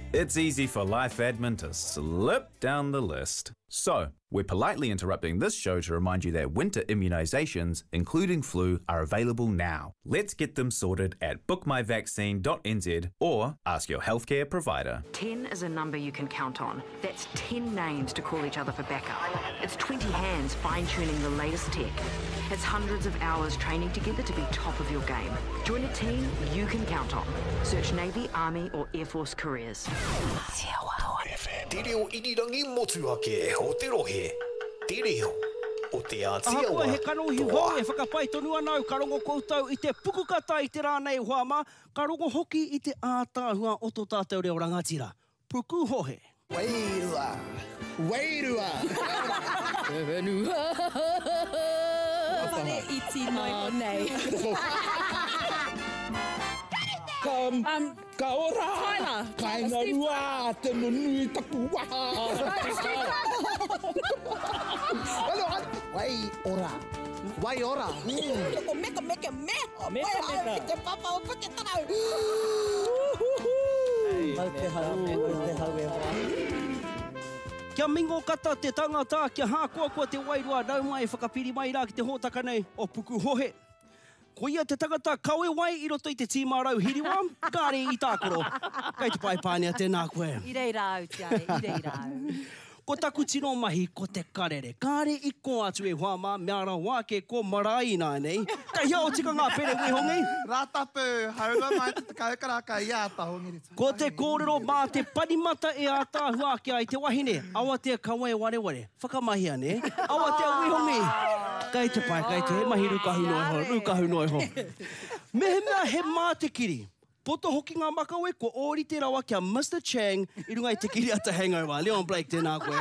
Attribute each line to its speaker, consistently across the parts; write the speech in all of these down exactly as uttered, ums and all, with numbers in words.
Speaker 1: It's easy for Life Admin to slip down the list. So, we're politely interrupting this show to remind you that winter immunisations, including flu, are available now. Let's get them sorted at book my vaccine dot n z or ask your healthcare provider.
Speaker 2: ten is a number you can count on. That's ten names to call each other for backup. It's twenty hands fine-tuning the latest tech. It's hundreds of hours training together to be top of your game. Join a team you can count on. Search Navy, Army or Air Force Careers.
Speaker 3: Te reo irirangi motu ake o te rohe. Te reo o te ātia
Speaker 4: Aha koe he kanohi hoi e whakapai tonu anau karongo koutou I te pukukata I te rānei huama, karongo hoki I te ātāhua o tō tātou reo rangatira. Puku hohe.
Speaker 5: Wairua. Wairua.
Speaker 6: E whenua. Whare iti mai o nei.
Speaker 5: Kam,
Speaker 6: Um,
Speaker 5: ka ora.
Speaker 6: Tyler.
Speaker 5: Kainga rua, te nunui taku waha. Wai ora. Wai ora.
Speaker 6: Ko meka meka me.
Speaker 5: Meka meka.
Speaker 6: Te papa o puke tarau.
Speaker 5: Mau te hau, mau te hau e wā.
Speaker 4: Kia mingo kata te tangata, kia hākua kua te wairua, nau mai whakapiri mai rā ki te hōtaka nei o puku hohe. Ko ia te tangata kaue wai I roto I te tīmārau hiriwa, kāre I tākoro. Kei te paipānia tēnā koe.
Speaker 6: I rei rau, tiare, I rei rau.
Speaker 4: Ko taku tino mahi ko te karere. Kāre I ko atu e whāma, mea rā wāke ko maraī nā nei. Ka hia o tika ngā pere wehongi.
Speaker 7: Rātapu, haura mai te kaukaraka I āta hongi rita.
Speaker 4: Ko te kōrero mā te panimata e ātāhua ake ai te wahine. Awa te kawe ware ware. Whakamahia ne. Awa te wehongi. Kei te pai, kei te he mahi rukahu noi ho, rukahu noi ho. Mehe mea he mā te kiri. Poto hoki ngā makawe, ko ori te rawa kia Mister Chang, I runga I te kiri ata hangover. Leon Blake tēnā koe.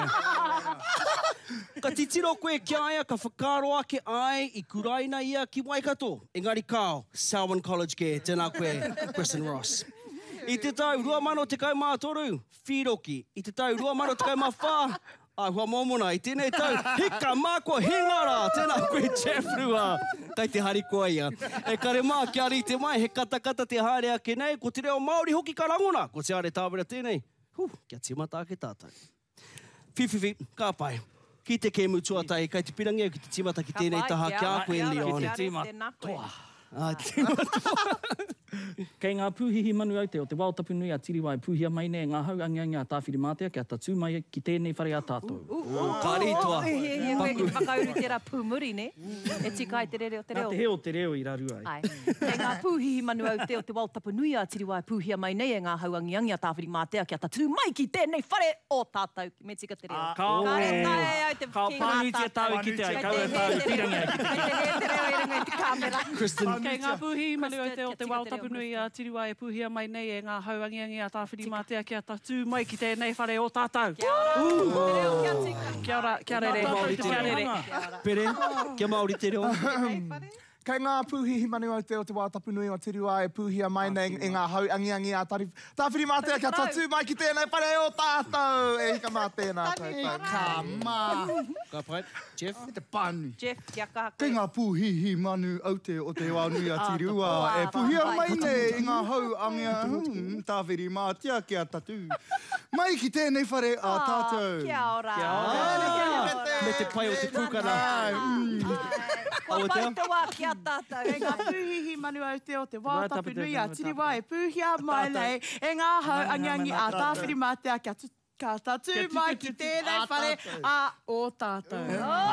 Speaker 4: Ka titiro koe kia aia, ka whakaro ake ai, I kuraina ia ki Waikato. Engari kao, Selwyn College Care, tēnā koe, Kristen Ross. I te tau rua mano te kai mā toru, whiroki. I te tau rua mano te kai mā whā, a hua momona. I tēnei tau, hika mākua hingara, tēnā koe Jeff Rua. Kai te hari koa ia. E kare mā, kia ri te mai, he katakata te haere ake nei, ko te reo Māori hoki ka rangona, ko te are tāwera tēnei. Huh, kia timata ake tātou. Whiwhiwhi, ka pai. Ki te kēmu tuatai, kai te pirangi au ki te timata ki tēnei taha, kia koe Leon.
Speaker 6: Ki te timatoa.
Speaker 4: Ah, timata.
Speaker 8: Kei ngā pūhihi manu au te o te waotapu nui a tiriwai pūhia mai ne ngā hau angiangi a tāwhiri mātea kia tatu mai ki tēnei whare a tātou.
Speaker 4: Ka rītoa.
Speaker 6: Paku. Whakauru te rā pūmuri ne. E tika ai te reo te reo.
Speaker 8: Nā te heo te reo I rarua ai.
Speaker 6: Ai. Kei ngā pūhihi manu au te o te waotapu nui a tiriwai pūhia mai nei e ngā hau angiangi a tāwhiri mātea kia tatu mai ki tēnei whare o tātou. Me tika te reo.
Speaker 8: Ka
Speaker 6: Ka re tae au te
Speaker 8: Ka pānui te tāu ki te ai, kau e tāu pirangi ai ki te
Speaker 6: Kei te he te reo I runga I te kāmera.
Speaker 4: Kristen.
Speaker 8: Kei ngā pūhihi manu au te o te
Speaker 6: Kia
Speaker 8: waotapu
Speaker 6: tika te
Speaker 8: nui a tiriwai e pūhia mai nei e ngā hau angiangi a tāwhiri mātea kia tatu mai ki tēnei whare o tātou.
Speaker 6: Kia ora. Te reo kia tika.
Speaker 8: Kia ora, kia rere.
Speaker 4: Māori te
Speaker 8: Kia
Speaker 4: reo.
Speaker 8: rere.
Speaker 4: Pere, kia Māori te reo.
Speaker 7: Kei ngā pūhihi manu au te o te wātapu nui o Tirua e pūhia mai nei e ngā hau angiangi a tari. Tāwhiri mātea kia tatu mai ki tēnei whare o tātou. E hika mā tēnā tātou.
Speaker 5: Ka mā.
Speaker 4: Ka pai, Jeff.
Speaker 5: Te pānui.
Speaker 6: Jeff, kia kaha
Speaker 5: Kei ngā pūhihi manu au te o te wānui a Tirua. E pūhia mai nei I ngā hau angia hmm, tāwhiri mātia kia tatu. Mai ki tēnei whare a tātou.
Speaker 6: Kia ora.
Speaker 8: Kia ora.
Speaker 4: Me te pai o te pūkara.
Speaker 6: Kua
Speaker 4: Awa
Speaker 6: pai
Speaker 4: tea.
Speaker 6: te wā kia tātou.
Speaker 9: E ngā pūhihi manu au te o te wātapu
Speaker 8: Wātapu
Speaker 9: nui a
Speaker 8: te
Speaker 9: tiriwa e pūhia mai nei e ngā hau angiangi a tāwhiri mātea kia tu ka tatu mai ki tēnei whare a o tātou.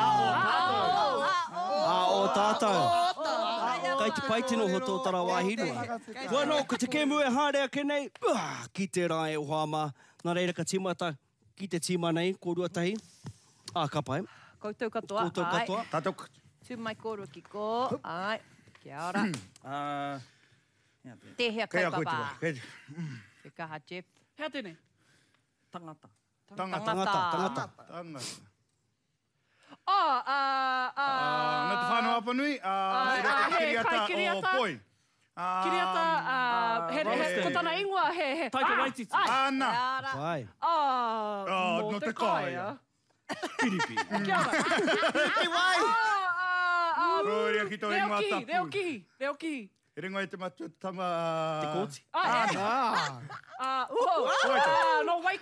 Speaker 4: A o tātou. Kai te pai tino ho tō tara wāhirua. Wano, ko te kēmu e haere ake nei, uh, ki te rā e ohama. Nā reira ka timata ki te tima nei, ko ruatahi. Ah, ka pai.
Speaker 6: Koutou katoa.
Speaker 4: Koutou
Speaker 6: Ai.
Speaker 4: katoa.
Speaker 5: Tātou.
Speaker 6: Tū mai kōrua ki ko. Ai. Kia ora.
Speaker 8: Ah,
Speaker 6: Te hea
Speaker 5: Kei a koe te
Speaker 6: kaupapa.
Speaker 5: wā. Kei.
Speaker 6: Te kaha Jeff.
Speaker 8: hea tēnei. Tangata.
Speaker 5: Tangata.
Speaker 4: Tangata, tangata.
Speaker 5: Tangata.
Speaker 8: Oh, ah, ah.
Speaker 5: Nā te whānau apa nui.
Speaker 8: Ah,
Speaker 5: He reka
Speaker 8: he,
Speaker 5: kiriata
Speaker 8: kai
Speaker 5: o
Speaker 8: kiriata.
Speaker 5: poi.
Speaker 8: Kiriata, ah, he, he,
Speaker 5: Rolleston.
Speaker 8: ko tana ingoa, he, he.
Speaker 5: Taika Waititi. Ana.
Speaker 6: Kia ora.
Speaker 4: Pai.
Speaker 8: Ah,
Speaker 5: Oh,
Speaker 8: no
Speaker 5: no
Speaker 8: te
Speaker 5: te
Speaker 8: kaia.
Speaker 5: Piripi.
Speaker 8: Kia ora.
Speaker 7: Hei wai!
Speaker 8: Ah, ah, ah,
Speaker 5: Roria ki tō
Speaker 8: reo
Speaker 5: ingoa
Speaker 8: ki,
Speaker 5: tapu.
Speaker 8: reo ki, reo ki.
Speaker 5: E ringo e te matu tama...
Speaker 4: Te kōti.
Speaker 8: Ah, he.
Speaker 7: Ah!
Speaker 8: Ah, uho.
Speaker 5: Koita.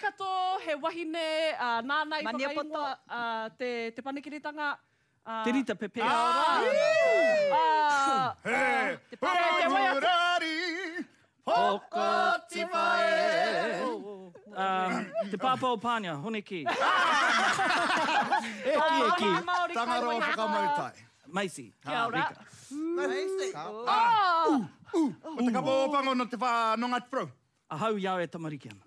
Speaker 9: waikato, he wahine, uh, nānai
Speaker 6: Mania
Speaker 9: whakaingoa, uh, te, te panekiritanga. Uh,
Speaker 8: Te rita pepe.
Speaker 9: Ah, uh,
Speaker 5: He,
Speaker 9: te papa, te waiata.
Speaker 5: Purari, Hokoti Pae.
Speaker 8: Um, te papa o pānia, hone ki.
Speaker 4: E ki, e ki.
Speaker 5: Tangaroa whakamautai.
Speaker 8: Maisi.
Speaker 9: Kia ora.
Speaker 5: Ah, uh, uh, o te kapo o pango no te wha no Ngati Pro.
Speaker 8: A hau iau e tamariki ana.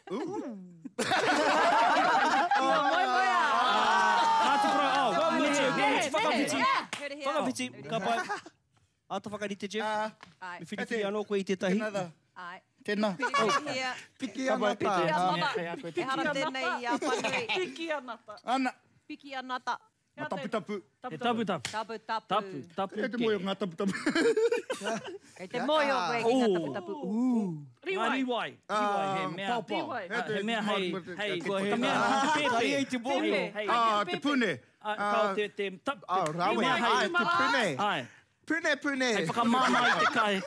Speaker 9: Moi, moi, a.
Speaker 8: Ngati Pro, au.
Speaker 4: Whamiti, whamiti, whakawhiti.
Speaker 6: Here, here.
Speaker 4: Whakawhiti, ka pai. Ata whakarite, Jeff.
Speaker 5: Ah,
Speaker 6: Ai.
Speaker 4: Mi whiriwhiri anō koe i te tahi.
Speaker 5: Tēnā.
Speaker 6: Ai.
Speaker 5: Tēnā.
Speaker 6: Here.
Speaker 7: Piki
Speaker 5: Ka pai,
Speaker 7: anata.
Speaker 6: Piki
Speaker 5: Ah,
Speaker 6: anata. E hara tēnei i a whanui.
Speaker 9: Piki anata.
Speaker 5: Ana,
Speaker 6: Piki anata.
Speaker 5: ma tapu tapu.
Speaker 8: E tapu tapu.
Speaker 6: Tapu tapu.
Speaker 8: Tapu, tapu
Speaker 5: E te moe o ngā tapu tapu.
Speaker 6: Kei te moio koe ki ngā tapu tapu.
Speaker 8: Ngā
Speaker 9: Riwai.
Speaker 8: riwai. Riwai, he mea.
Speaker 5: Pau, pau.
Speaker 9: Riwai.
Speaker 5: He
Speaker 8: Ah,
Speaker 5: te
Speaker 8: he mea hei,
Speaker 5: mā-
Speaker 8: hei,
Speaker 5: ke-
Speaker 8: ka
Speaker 5: ke-
Speaker 8: mea
Speaker 5: ke-
Speaker 8: te pepe.
Speaker 4: Kai ei te bohe.
Speaker 8: Hei, hei.
Speaker 5: Ah, te pune.
Speaker 8: Ah, Kau te, te, tap,
Speaker 7: Oh, rawe.
Speaker 8: mea hei.
Speaker 7: Ai, te pune.
Speaker 8: Ai,
Speaker 7: Pune, pune.
Speaker 8: hei whakamama i te kai.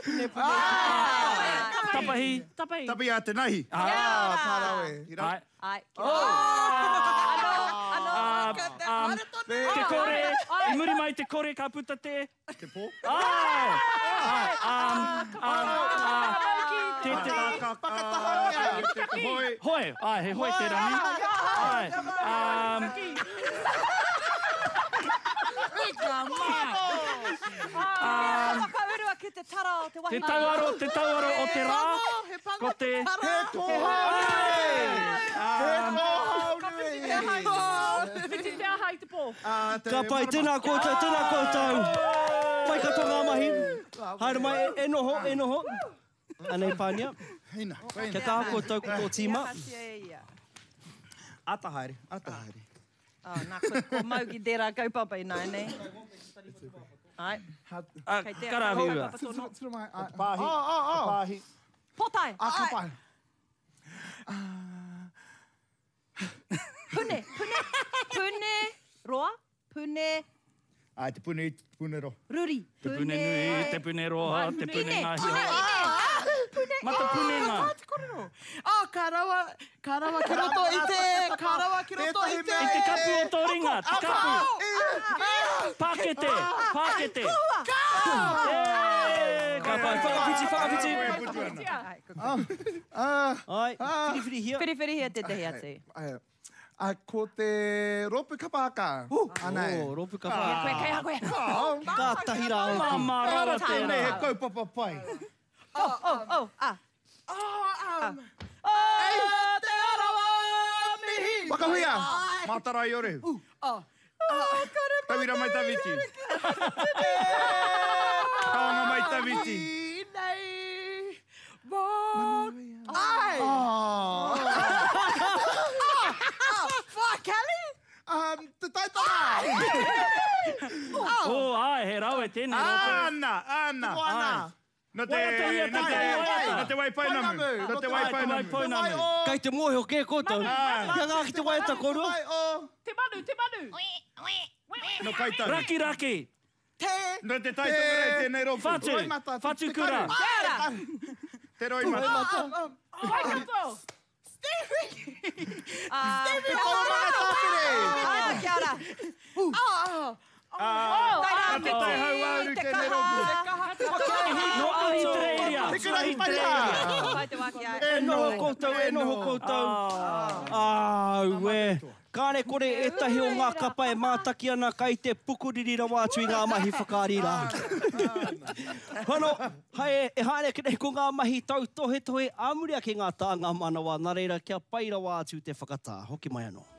Speaker 8: Tapahi.
Speaker 9: Tapai.
Speaker 5: Tapi a te nahi.
Speaker 7: Ah, tārawe.
Speaker 8: Ai.
Speaker 6: Ai.
Speaker 8: Oh!
Speaker 6: Ano, ano.
Speaker 8: Um, um, te kore, i muri mai te kore ka puta te.
Speaker 5: Te pō.
Speaker 8: Ai! Ai, um, um, uh, te te...
Speaker 5: Pakatahangia. Te te hoi.
Speaker 8: Hoi, ai, he hoi te rangi. Ai, um,
Speaker 6: Whakaurua ki te tara o te
Speaker 8: te
Speaker 6: wahine.
Speaker 8: tauaro, te tauaro o te rā. Ko te...
Speaker 7: He kohaunui. He kohaunui.
Speaker 9: Whiti te aha i te pō.
Speaker 7: Ah, te
Speaker 4: Ka pai, tēnā koutou, tēnā koutou. Pai kato ngā mahi. Haere mai, e, e noho, e noho. Anei pānia.
Speaker 5: Hina.
Speaker 4: Kia kā koutou ko tō tīma.
Speaker 5: Ata haere. Ata haere.
Speaker 6: Oh, nā ko, ko mau ki tērā kaupapa i nai, nei. Ai.
Speaker 8: Ah,
Speaker 6: Kei te
Speaker 8: karawi ua.
Speaker 6: kaupapa tono.
Speaker 7: Tira mai. Ah,
Speaker 5: Pahi.
Speaker 7: Oh, oh, oh.
Speaker 5: Pahi.
Speaker 6: Potai.
Speaker 7: Ah, ka pai.
Speaker 6: Pune, pune, pune, roa, pune,
Speaker 5: Ai, te pune, te pune ro.
Speaker 6: ruri.
Speaker 8: Te pune nui, te pune roa, te pune ngahi. Mata pune ngā.
Speaker 9: Ah, ka rawa, ka rawa ki roto i te, ka rawa ki roto i te.
Speaker 8: I te kapu o tō ringa, te kapu. Pākete, pākete.
Speaker 4: Ka pai, whakawhiti, whakawhiti.
Speaker 6: Ai, ko-
Speaker 7: Ah,
Speaker 4: Ai, whiriwhiri hia.
Speaker 6: Whiriwhiri hea te tehi atu.
Speaker 7: ai. Ah, ko te ropu kapahaka. Anai.
Speaker 4: Oh, ropu ka
Speaker 6: Koe,
Speaker 4: pai.
Speaker 6: koe, koe, koe.
Speaker 4: Ka tahi rā o.
Speaker 8: Mama rawa
Speaker 5: Tēnei he
Speaker 8: tēnā.
Speaker 5: kaupapa pai.
Speaker 6: Oh, oh, oh, ah.
Speaker 5: Wakahuia. Mātarai ore. Tawira mai tawiti. Kaonga mai tawiti.
Speaker 7: Um, te taitara.
Speaker 8: Oh, ai, he rawe tēnei rope.
Speaker 5: Ana, ana.
Speaker 7: Ana.
Speaker 5: No te,
Speaker 8: Waiata ia,
Speaker 5: no te,
Speaker 8: te waiata.
Speaker 5: no te waipai namu. No te waipai namu.
Speaker 8: Poinamu.
Speaker 4: Kai te mohe o kē koutou. Kia ngā ki te waiata korua.
Speaker 7: Ai, o.
Speaker 9: Te manu, te manu.
Speaker 5: No kai tari.
Speaker 8: Raki, raki.
Speaker 7: Te.
Speaker 5: No te tai tōrei tēnei ropu.
Speaker 8: Whatu,
Speaker 7: Roi mata, te-
Speaker 8: whatu
Speaker 7: te
Speaker 8: kura.
Speaker 7: karu.
Speaker 5: Te roi mata.
Speaker 9: Waikato.
Speaker 6: Ah,
Speaker 7: Te kōranga tāwhiri.
Speaker 6: ah, kia ora.
Speaker 5: Ah, te tai hau auru
Speaker 6: Te
Speaker 5: tēnei
Speaker 6: kaha.
Speaker 5: ropu.
Speaker 8: No ahi treiria.
Speaker 7: Te kurahi pariha.
Speaker 6: Pai te waki ai.
Speaker 4: E noho koutou, e noho koutou. Au, e. Kāne kore e tahi o ngā kapa e mātaki ana kai te pukuriri rawa atu i ngā mahi whakārira. Whano, hae, e haere ki nei ko ngā mahi tau tohe tohe amuria ki ngā tāngā manawa, nā reira kia pai rawa atu te whakatā. Hoki mai anō.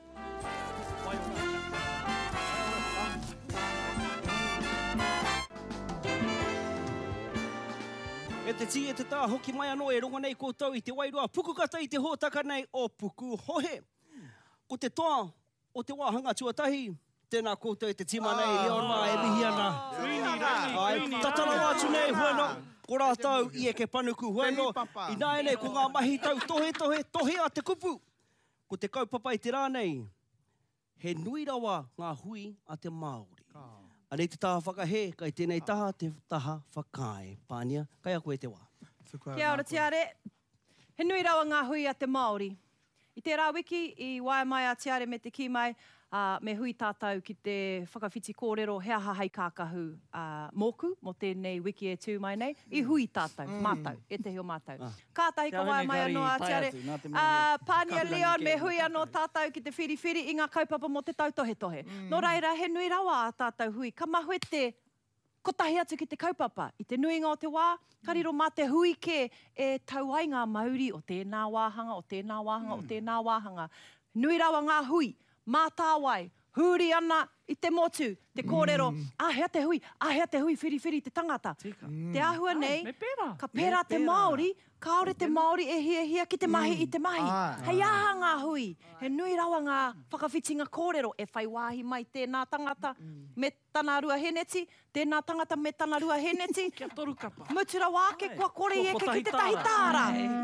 Speaker 4: E te ti e te tā hoki mai anō e ronga nei koutou i te wairua pukukata i te hōtaka nei o Puku Hohe. Ko te toa o te wāhanga tuatahi, tēnā koutou i te tima nei, i orma e mihi ana. Ai, tatara wātu nei, hueno, ko rātau i e ke panuku, hueno, i nāi nei, ko ngā mahi tau tohe tohe, tohe a te kupu. Ko te kaupapa i te rā nei, he nui rawa ngā hui a te Māori. A nei te taha whakahe, kai tēnei taha te taha whakae. Pānia, kai a koe te wā.
Speaker 6: Kia ora te are. He nui rawa ngā hui a te Māori. I tērā wiki, i Waimai a Tiare me te ki mai, Uh, me hui tātou ki te whakawhiti kōrero hea hahai kākahu uh, mōku, mo tēnei wiki e tū mai nei, i hui tātou, mm. mātou, e te heo mātou. Ah. Kātahi ka wai mai anō a Tiare. Uh, Pānia Leon, me hui anō tātou ki te whiriwhiri i ngā kaupapa mo te tautohe-tohe. Mm. Nō reira, he nui rawa a tātou hui, ka mahu te kotahi atu ki te kaupapa. I te nuinga o te wā, kariro mā te hui ke e tau ai ngā mauri o tēnā wāhanga, o tēnā wāhanga, mm. o tēnā wāhanga. Nui rawa ngā hui, mā tāwai, huri ana i te motu, te kōrero, mm. ah, hea te hui, ah, hea te hui, whiriwhiri, te tangata. Mm. Te āhua nei, Ai, pera. ka pera me te pera. Māori, kaore te Māori e hia hia ki te mahi mm. i te mahi. Ah. Hei aha ngā hui, he nui rawa ngā whakawhitinga kōrero, e whai wāhi mai tēnā tangata mm. me tana rua heneti, tēnā tangata me tana rua heneti. Kia toru kapa. Mutura wāke, kua kore e ke ki te tahi tāra.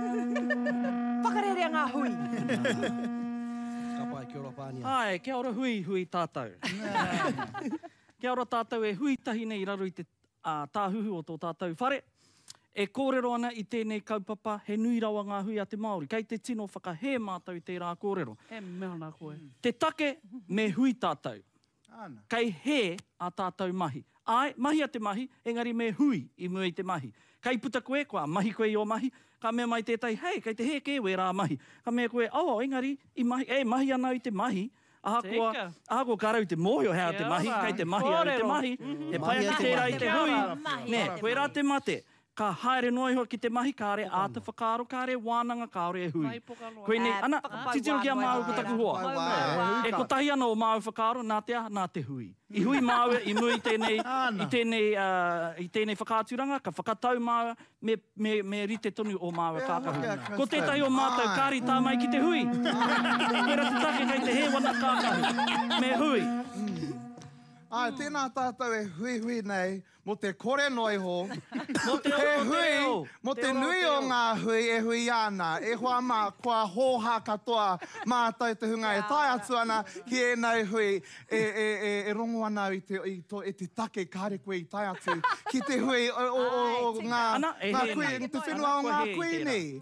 Speaker 6: Whakarerea ngā hui.
Speaker 4: Kia ora Pānia.
Speaker 8: Ai, kia ora hui, hui tātou. Kia ora tātou e hui tahi nei raro i te uh, tāhuhu o tō tātou whare. E kōrero ana i tēnei kaupapa, he nui rawa ngā hui a te Māori. Kei te tino whakahē mātou i tērā kōrero.
Speaker 9: E mea nā koe.
Speaker 8: Te take me hui tātou. Ana. Kei he a tātou mahi. Ai, mahi a te mahi, engari me hui i mua i te mahi. Kei puta koe, kua mahi koe i o mahi, ka mea mai tētai, hei, kei te he ke we rā mahi. Ka mea koe, oh, engari, i mahi, e, mahi ana i te mahi, aha koa, aha koa karau te mōhio hea te mahi, kei te mahi au i te mahi, he pai aki tērā i te hui. Ne, koe rā te mate, ka haere noa iho ki te mahi, ka are āta whakaaro, ka are wānanga, ka are e hui. Koe nei, ana, titiro ki a māu ko taku hoa. E ko tahi ana o māu whakaaro, nā te aha, nā te hui. I hui māu, i mui i tēnei, i tēnei, uh, i tēnei whakāturanga, ka whakatau māu, me, me, me rite tonu o māu kākahu. Ko tētahi o mātou, kāri tā mai ki te hui. Koe ra te take kei te he wana kākahu. Me hui.
Speaker 7: Ai, tēnā tātou e hui hui nei, mo te kore noi ho.
Speaker 8: Mo te
Speaker 7: he
Speaker 8: o,
Speaker 7: hui, mo te nui o ngā hui e hui ana, e hoa mā kua hōha katoa mātou te hunga e tai atu ana ki e nei hui e, e, e, e rongo ana i te, i to, e te take kāre koe i tai atu ki te hui o, o, o, o ngā, ngā koe, te whenua o ngā koe nei.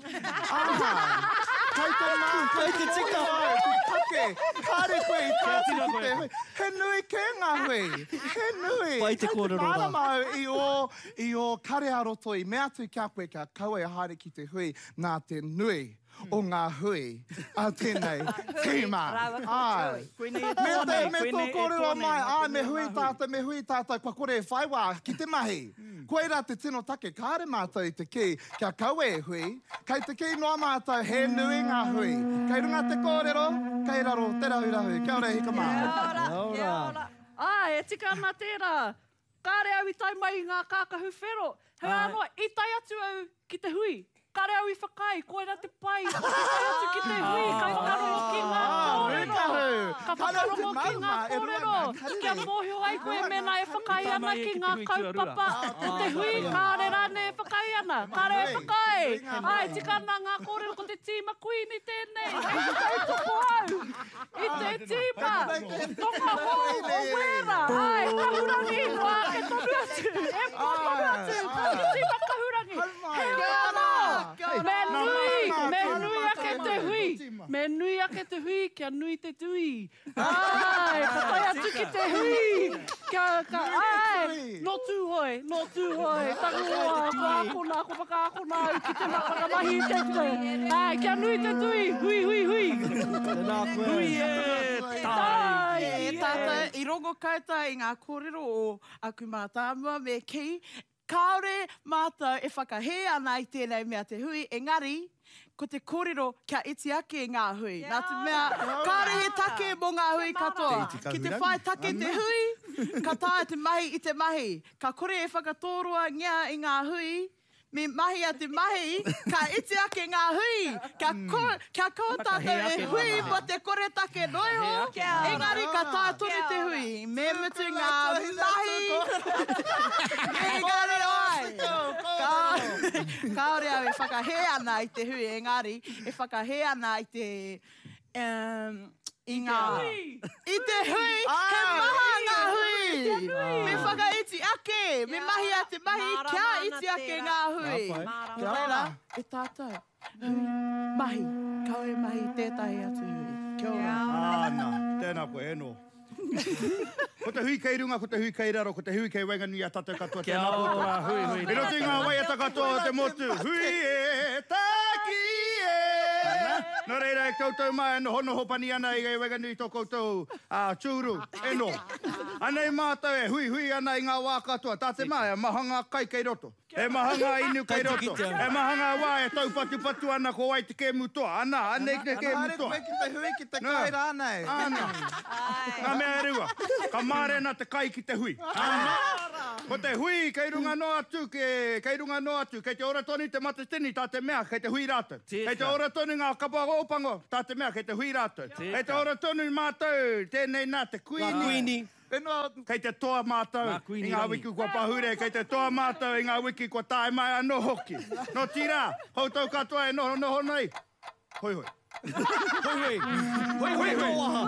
Speaker 7: Aha, kei te mā, kei te tika wai, te take, kāre koe i tai atu ki te hui. He nui ke ngā hui, he nui.
Speaker 4: Pai te kōrero rā.
Speaker 7: I o, i o kare aroto i mea tui kia koe kia kaua e haere ki te hui nā te nui o ngā hui a tēnei tīma. Ai. Me te me tō kōrero mai, ai me hui tātou, me hui tātou, kua kore e whaiwā ki te mahi. Koe rā te tino take, kāre mātou i te ki, kia kaua e hui, kei te ki noa mātou, he nui ngā hui. Kei runga te kōrero, kei raro, te rahui rahui. Kia ora e hika mā.
Speaker 9: Kia ora, kia ora. Ai, e tika ana tērā. Kāre au i tai mai ngā kākahu whero. Hei anō, i tai atu au ki te hui. Kāre au i whakai, koe rā te pai. I tai atu ki te hui, ka whakarongo ki ngā kōrero. Ka whakarongo ki ngā kōrero. Kia mōhio ai koe mena e whakai ana ki ngā kaupapa. O te hui, kāre rāne e whakai ana. Kāre e whakai. Ai, tika ana ngā kōrero ko te tīma queen i tēnei. E te toko au. I te tīma. Tonga hō o wera. Ai, kahurangi. Wā, ke tonu atu. E pō tonu atu. Ki tīma kahurangi. He anō. Me nui, me nui ake te hui. Me nui ake te hui, kia nui te tui. Ai, ka tai atu ki te hui. Kia, ka, ai, no tū hoi, no tū hoi. Tangu oa, ko akona, ko whaka akona au ki te whakamahi te tui. Ai, kia nui te tui, hui, hui, hui.
Speaker 4: Tēnā koe.
Speaker 8: Hui e tai.
Speaker 9: E tata, i rongo kauta i ngā kōrero o aku mā tāmua me ki. Kāore mātou e whakahē ana i tēnei mea te hui, engari, ko te kōrero kia iti ake ngā hui. Nā te mea, kāre he take mō ngā hui katoa. Ki te whai take te hui, ka tāe te mahi i te mahi. Ka kore e whakatōrua ngā i ngā hui, me mahi a te mahi, ka iti ake ngā hui. Kia, ko, kia kau tātou e hui mo te kore take noiho. Engari, ka tāe tonu te hui. Me mutu ngā mahi. Engari, oi. Kāore au e whakahē ana i te hui, engari. E whakahē ana i te... Um, I ngā... I te hui, he maha ngā hui. Me whakaiti ake, me mahi a te mahi, kia iti ake ngā hui. Kia ora, e tātou. Hui, mahi. Kau e mahi tētahi atu. Kia ora.
Speaker 5: Āna, tēnā koe, eno. Ko te hui kei runga, ko te hui kei raro, ko te hui kei wainganui a tātou katoa.
Speaker 8: Kia ora, hui, hui.
Speaker 5: E roti ngā wai ata katoa o te motu. Hui e taki e. Nō reira e koutou mai, no hono hopani ana i gai wainganui tō koutou a tūru, eno. Anei mātou e hui hui ana i ngā wā katoa. Tā te mai, e mahanga kai kei roto. E mahanga inu kei roto. E mahanga wā e tau patu patu ana ko wai te ke mutoa. Ana, anei te ke mutoa.
Speaker 7: Koe ki te hui ki te kai rānei.
Speaker 5: Ana. Ngā mea e rua. Ka mārena te kai ki te hui. Ana. Ko te hui, kei runga no atu, ke, kei runga no atu. Kei te ora toni te matatini, tā te mea, kei te hui rātou. Kei te ora toni ngā kapa opango, tā te mea, kei te hui rātou. Kei te ora toni mātou, tēnei nā te kuini. Kei te toa mātou, i ngā wiki kua pahure, kei te toa mātou, i ngā wiki kua tae mai anō hoki. No tira, houtou katoa e noho noho nei. Hoi hoi.
Speaker 4: Hoi hoi. Hoi hoi toa.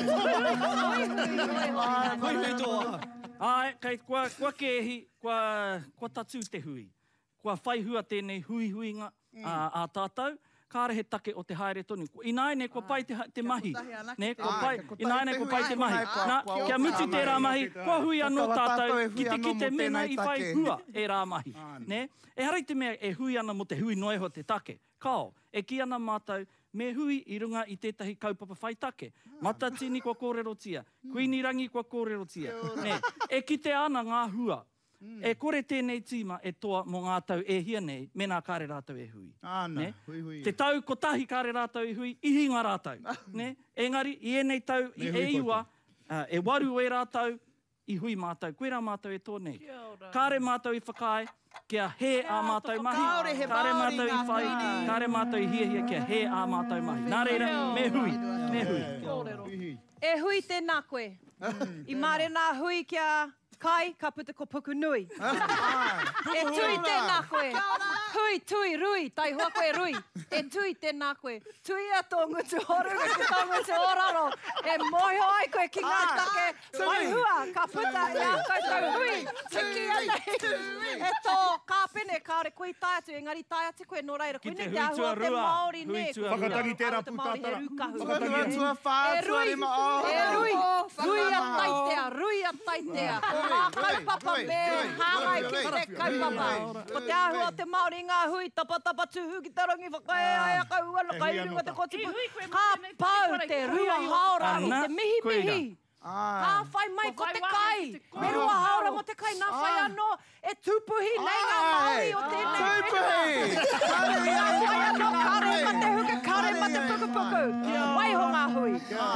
Speaker 4: Hoi hoi toa.
Speaker 8: Ai, kei kua, kua kehi, kua, kua tatu te hui. Kua whaihua tēnei hui huinga mm. a, a tātou. Kāre he take o te haere tonu. Ināi ne kua pai te, te mahi. Ne, kua pai, ināi ne kua pai te mahi. Nā, kia mutu te rā mahi, kua hui anō tātou, ki te ki te mena i whai hua e rā mahi. Ne? E harai te mea e hui ana mo te hui noiho te take. Kao, e ki ana mātou, me hui i runga i tētahi kaupapa whai take. Matatini kua kōrero tia. Kuinirangi kua kōrero tia. Ne? E ki te ana ngā hua. Mm. E kore tēnei tīma e toa mō ngā tau e hia nei, mena kāre rātau e hui.
Speaker 5: Āna, hui hui.
Speaker 8: Te tau ko tahi kāre rātau e hui, ihi ngā rātau. Ne? Engari, i enei tau, i e iwa, uh, e waru e rātau, i hui mātau. Koe rā mātau e tōnei. Kāre mātau i whakai, kia he a mātau mahi. Kāre mātau i whai, kāre mātau i hia hia, kia he a mātau mahi. Nā reira, me hui, me hui.
Speaker 6: E hui tēnā koe. I mare nā hui kia... Kai, ka puta ko puku nui. E tui tēnā koe. Hui, tui, rui, tai hoa koe rui. E tui tēnā koe. Tui a tō ngutu horu, ki tō ngutu oraro. E moho ai koe ki ngā take. Mai hua, ka puta i a koutou hui. Tiki anei. E tō kāpene, kāre koe tai atu. Engari tai atu koe no reira. Koe ne te ahua te Māori ne.
Speaker 5: Whakatangi tērā pūtātara.
Speaker 7: Whakatangi tua whātua rima.
Speaker 6: E rui, rui a taitea, rui a taitea. Mā kaupapa me hāngai ki te kaupapa. Ko te ahua te Māori ngā hui, tapa tapa tuhu ki te rangi whakae ai a kauana, kai runga te kotipu. Ka pau te rua haora i te mihi mihi. Ka whai mai ko te kai. Me rua haora mo te kai, nā whai anō. E tūpuhi nei ngā Māori o tēnei.
Speaker 7: Tūpuhi!
Speaker 6: Whai anō, kare ma te huka, kare ma te puku puku. Waiho ngā hui.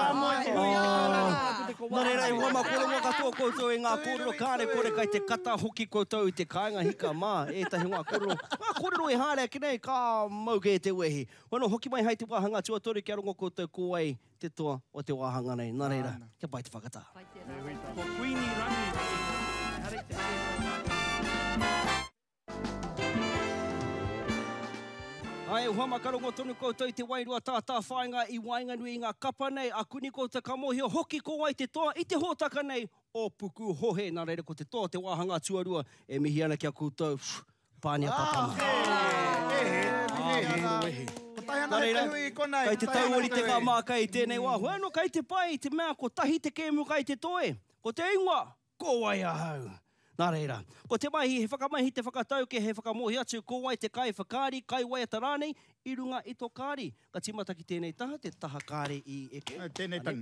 Speaker 4: Nā reira, e wama kore waka tō koutou e ngā kōrero kāre kore kai te kata hoki koutou i te kāinga hika mā. E tahi ngā kōrero. Ngā kōrero e hārea ki nei, kā mau ke te wehi. Wano, hoki mai hai te wāhanga tuatori kia rongo koutou kōai te toa o te wāhanga nei. Nā reira, kia pai te whakatā.
Speaker 8: Ko kuini rangi. Hare te
Speaker 4: Ai, uhama karongo tonu koutou i te wairua tātā whainga i wainganui i ngā kapa nei, a kuni koutou ka mohio hoki ko ai te toa i te hōtaka nei o puku hohe. Nā reira ko te toa te wāhanga tuarua e mihi ana kia koutou. Pānia papama.
Speaker 7: E he, e he. Nā reira,
Speaker 4: kai te tauori te kā mākai i tēnei wā. Hoeno kai te pai i te mea ko tahi te kēmu kai te toe. Ko te ingoa, ko ai ahau. Nā reira, ko te mahi, he whakamahi te whakatau ke he whakamohi atu, ko wai te kai whakaari, kai wai ata rānei, i runga i tō kāri. Ka timata ki tēnei taha, te taha kāre i eke.
Speaker 5: Tēnei tangi.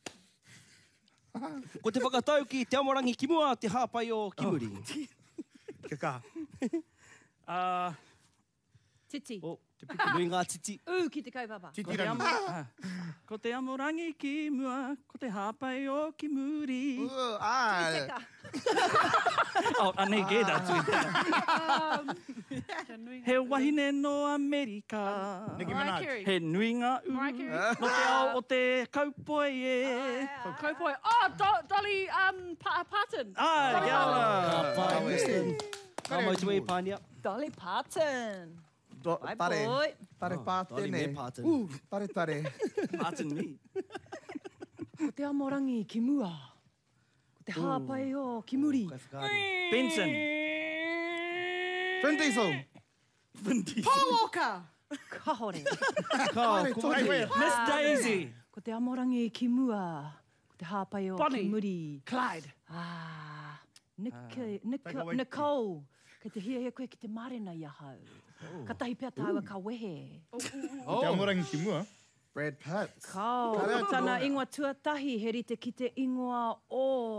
Speaker 4: Ko te whakatau ki te amorangi ki mua, te hāpai o Kimuri.
Speaker 5: Ke kā?
Speaker 8: Uh,
Speaker 6: Titi.
Speaker 4: Oh, te puku nui ngā titi.
Speaker 6: U ki te kaupapa.
Speaker 5: Titi rangi.
Speaker 8: Ko te amorangi ki mua, ko te hāpai o Kimuri.
Speaker 7: Uh, ai.
Speaker 8: Oh, anei ke da tui tēnā. He wahine no Amerika.
Speaker 5: Nicki Minaj.
Speaker 8: He nui ngā u. No te ao o te kaupoi e.
Speaker 9: Kaupoi. Oh, Do Dolly um, pa Parton.
Speaker 8: Ah, kia ora.
Speaker 4: Ka pai, Kristen. Ka mau tu e pānia.
Speaker 6: Dolly Parton.
Speaker 7: Do,
Speaker 6: Bye,
Speaker 7: pare,
Speaker 6: boy.
Speaker 7: pare
Speaker 4: Oh,
Speaker 7: pātene.
Speaker 4: Dolly me Parton.
Speaker 7: Uh, pare tare.
Speaker 8: Parton me.
Speaker 6: Ko te amorangi ki mua. Ko te hāpai o Kimuri.
Speaker 4: Kai whakaari.
Speaker 8: Benson.
Speaker 7: Vin Diesel.
Speaker 8: Vin Diesel.
Speaker 9: Paul Walker.
Speaker 6: Ka hore.
Speaker 4: Ka, ko mai.
Speaker 8: Miss Daisy.
Speaker 6: Ko te amorangi ki mua. Ko te hāpai o
Speaker 9: Bonnie.
Speaker 6: ki muri.
Speaker 9: Clyde.
Speaker 6: Ah, Nicole,
Speaker 5: Taika
Speaker 6: Nicole,
Speaker 5: Waititi.
Speaker 6: Nicole. Kei te hia hia koe ki te marena i ahau. Ka tahi pia tāua ka wehe.
Speaker 5: Te amorangi ki mua.
Speaker 7: Brad Pitt.
Speaker 6: Kau,
Speaker 7: Kare
Speaker 6: tana
Speaker 7: atu.
Speaker 6: ingoa tuatahi, he rite ki te ingoa o...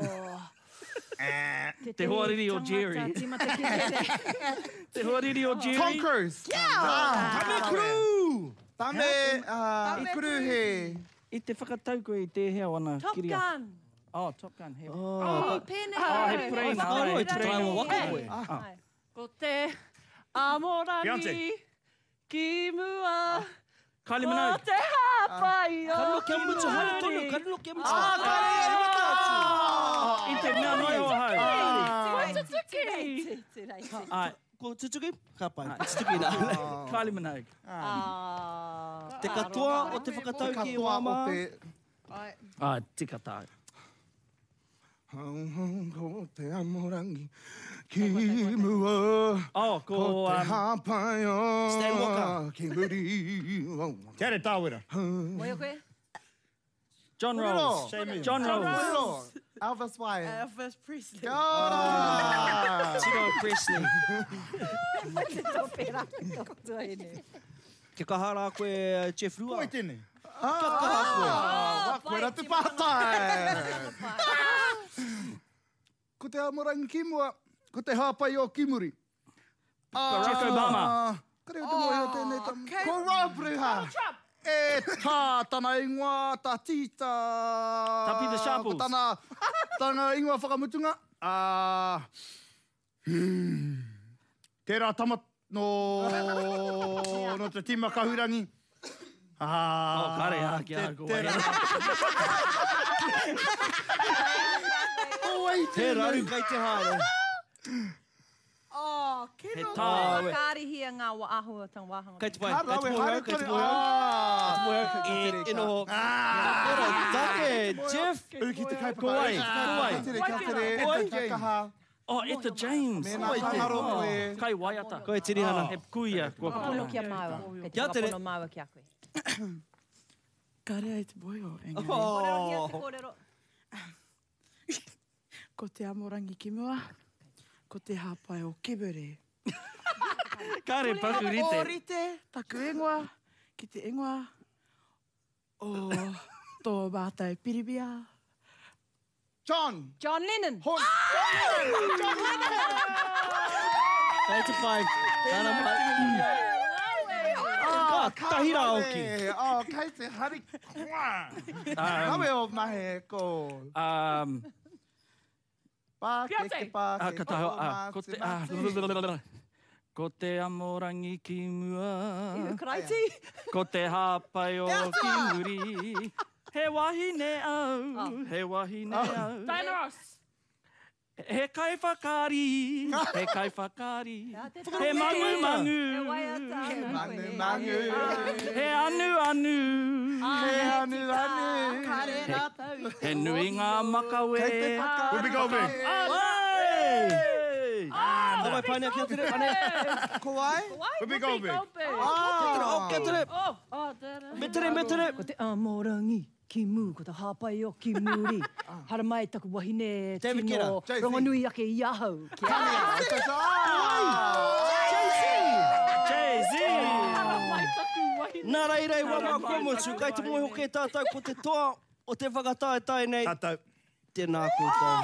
Speaker 8: Te hoariri o Jerry.
Speaker 6: Timata ki te...
Speaker 8: Te hoariri o Jerry.
Speaker 7: Tom Cruise.
Speaker 4: Tame crew!
Speaker 7: Tame, uh, i kuru he.
Speaker 8: I te whakatau koe i te hea wana
Speaker 6: Top
Speaker 8: kiria.
Speaker 6: Gun.
Speaker 8: Oh, Top Gun. He.
Speaker 6: Oh, pēne.
Speaker 8: Oh, he praina.
Speaker 4: Whakaaro
Speaker 8: ai,
Speaker 4: e te
Speaker 8: praina.
Speaker 4: taiwa waka
Speaker 6: Hey.
Speaker 4: koe.
Speaker 6: Ai.
Speaker 9: Ko te amorangi
Speaker 5: Beyonce.
Speaker 9: ki mua.
Speaker 8: Kylie
Speaker 9: Ko
Speaker 8: Minogue.
Speaker 9: te hapai o
Speaker 4: Kano kia
Speaker 9: ki
Speaker 4: mutu hara tonu,
Speaker 9: muri.
Speaker 4: kano kia mutu.
Speaker 7: Ah, kare, e wata atu.
Speaker 8: Oh, I te mea noi o hau.
Speaker 9: Tutuki.
Speaker 8: Ai,
Speaker 4: Ko tutuki? Ka pai, tutuki nā.
Speaker 8: Kylie Minogue.
Speaker 6: Ah.
Speaker 4: Te katoa o te whakatau ki
Speaker 7: Katoa o
Speaker 4: wama.
Speaker 7: te...
Speaker 8: Ah, tika tā.
Speaker 7: Ko te amorangi ki mua.
Speaker 8: Oh,
Speaker 7: Ko
Speaker 8: ko...
Speaker 7: te
Speaker 8: Um,
Speaker 7: hapai o
Speaker 4: Stan Walker.
Speaker 7: ki muri.
Speaker 5: Te are tāwera.
Speaker 6: Moi o koe?
Speaker 8: John
Speaker 7: Put it
Speaker 8: Rose.
Speaker 7: on.
Speaker 8: John Rose.
Speaker 7: Rose. Elvis Wyatt.
Speaker 9: Elvis Presley.
Speaker 7: Kia ora.
Speaker 4: Tino Presley.
Speaker 6: Te tō pera, tō tua ene.
Speaker 4: Ke kahara koe Jeff Rua.
Speaker 5: Koe tēnei.
Speaker 7: Ah, koe rā te pātai. Ko te amorangi ki mua, ko te hāpai o ki muri.
Speaker 8: Barack Obama.
Speaker 7: Kare o te moe o tēnei tam. Ko Rob Reha. E tā, tana ingoa, tā tita.
Speaker 8: Tapi the Sharples.
Speaker 7: Ko tana, tana ingoa whakamutunga. Ah,
Speaker 5: Tērā tamat no, no te tima kahurangi. Ah,
Speaker 8: Oh, kare a ki a ko
Speaker 5: tērā.
Speaker 4: He raru kai te haere.
Speaker 9: Oh,
Speaker 8: He
Speaker 9: kino.
Speaker 8: tāwe.
Speaker 6: Kārihia ngā wa ahua tang wahanga.
Speaker 4: Kai te pai,
Speaker 7: Ka
Speaker 4: kai te
Speaker 7: rawe
Speaker 4: moe
Speaker 7: haere
Speaker 4: hau, kai te
Speaker 7: kore.
Speaker 4: moe hau.
Speaker 7: Ah,
Speaker 4: Moe hau, e, e noho. Ora, take, Jeff.
Speaker 7: Uki te kaipapa.
Speaker 8: Ko ai,
Speaker 7: Uki
Speaker 8: ko ai.
Speaker 7: Kia tere, kia tere.
Speaker 4: Oi.
Speaker 7: Etta kaha.
Speaker 8: Oh, Etta James.
Speaker 7: Mena
Speaker 8: Oi, te-
Speaker 7: whangaro
Speaker 8: oh,
Speaker 7: koe.
Speaker 8: Kai waiata.
Speaker 4: Koe tirihana.
Speaker 8: He kuia. Kua
Speaker 6: Ka pono kia māua. Kei te
Speaker 4: Kia tere.
Speaker 6: whapono māua ki a koe.
Speaker 9: Kare ai te boio, engari.
Speaker 6: Kōrero hia te kōrero.
Speaker 9: Ko te amorangi ki mua. Ko te hapai o kibere.
Speaker 8: Kare paku
Speaker 9: O
Speaker 8: rite.
Speaker 9: rite, taku ingoa, ki te ingoa. O tō mātai piribia.
Speaker 7: John.
Speaker 6: John Lennon.
Speaker 7: Hon.
Speaker 4: Kai te pai. Tana mai. Ka, tahira oki.
Speaker 7: Oh, kai te hari.
Speaker 8: Um,
Speaker 7: Nawe o mahe ko.
Speaker 8: um,
Speaker 7: Pā ke
Speaker 9: Beyonce.
Speaker 7: ke pā
Speaker 8: ah,
Speaker 7: ke
Speaker 8: ka taho,
Speaker 7: ko
Speaker 8: ah, ko te, ah,
Speaker 7: mate.
Speaker 8: ko te amorangi ki mua.
Speaker 6: Karaiti.
Speaker 8: Ko te hapai o ki muri. He wahine au, he wahine au.
Speaker 9: Diana Ross.
Speaker 8: He kai whakari, he kai whakari.
Speaker 6: te
Speaker 8: He mangu mangu,
Speaker 6: E waiata ana
Speaker 7: Mangu,
Speaker 6: koe.
Speaker 7: mangu.
Speaker 8: he anu anu.
Speaker 7: He anu, anu.
Speaker 9: Kare rā tau.
Speaker 8: He nui ngā makawe.
Speaker 7: Kei te whaka.
Speaker 5: Whoopie Goldberg.
Speaker 8: Ai!
Speaker 4: Ka mai painea kia tere, ane.
Speaker 7: Ko ai?
Speaker 5: Whoopie Goldberg.
Speaker 7: Ah.
Speaker 4: Kia tere.
Speaker 9: Oh, oh, tere.
Speaker 4: Me tere, me tere.
Speaker 6: Ko te amorangi ki mu, ko te hapai o ki muri. Hara mai taku wahine
Speaker 4: David
Speaker 6: tino
Speaker 7: Guetta. Jay-Z.
Speaker 6: rongonui ake i ahau. Kia
Speaker 8: Jay-Z!
Speaker 9: Mai taku wahi.
Speaker 4: Nā rei rei wama komotu, kai te moe hoke e tātou ko te toa o te whakatae tai nei.
Speaker 5: Tātou.
Speaker 4: Tēnā koutou.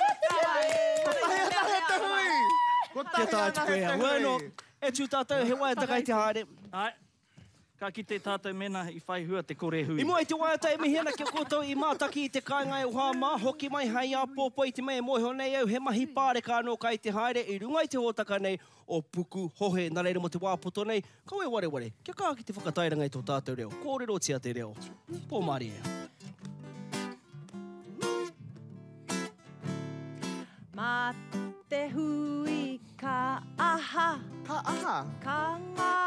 Speaker 4: Kia tāu te koe hea. Bueno, e tū tātou he waia takai te haere.
Speaker 8: Ai, ka ki te tātou mena i whai hua te kore hui.
Speaker 4: I mua i te waia e mihena kia koutou i mātaki i te kāingai o hāma, hoki mai hai a pōpō i te mea moe honei au, he mahi pāre kā no kai te haere, i runga i te hōtaka nei o puku hohe, nā reira mo te wāpoto nei. Kaue ware ware, kia kā ki te whakatairanga i tō tātou reo, kōrero tia te reo. Pō maari ea.
Speaker 6: Mā te hui ka aha,
Speaker 7: Ka aha.
Speaker 6: ka ngā